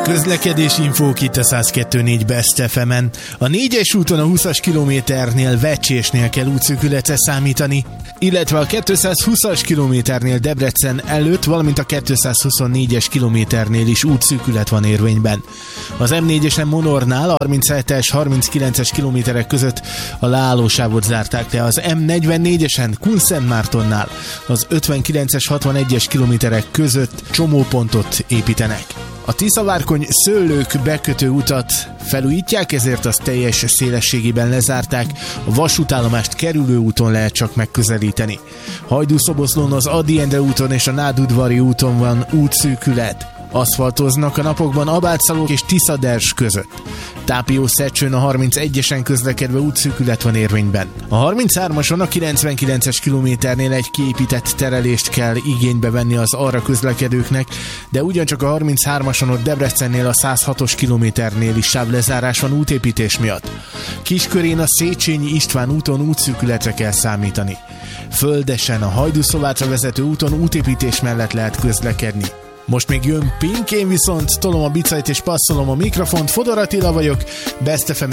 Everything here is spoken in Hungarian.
Közlekedési infók itt a 102.4 Best FM-en. A 4-es úton a 20-as kilométernél Vecsésnél kell útszűkületre számítani, illetve a 220-as kilométernél Debrecen előtt, valamint a 224-es kilométernél is útszűkület van érvényben. Az M4-esen Monornál 37-es, 39-es kilométerek között a leállósávot zárták le. Az M44-esen Kunszentmártonnál az 59-es, 61-es kilométerek között csomópontot építenek. A Tiszavárkony-Szőlők bekötő utat felújítják, ezért azt teljes szélességében lezárták, a vasútállomást kerülő úton lehet csak megközelíteni. Hajdúszoboszlón az Ady Endre úton és a Nádudvari úton van útszűkület. Aszfaltoznak a napokban Abátszalók és Tiszaders között. Tápió-Szecsőn a 31-esen közlekedve útszűkület van érvényben. A 33-ason a 99-es kilométernél egy kiépített terelést kell igénybe venni az arra közlekedőknek, de ugyancsak a 33-ason ott Debrecennél a 106-os kilométernél is sávlezárás van útépítés miatt. Kiskörén a Széchenyi István úton útszűkületre kell számítani. Földesen a Hajdúszovátra vezető úton útépítés mellett lehet közlekedni. Most még jön Pink, én viszont tolom a bicajt és passzolom a mikrofont. Fodor Attila vagyok, Best FM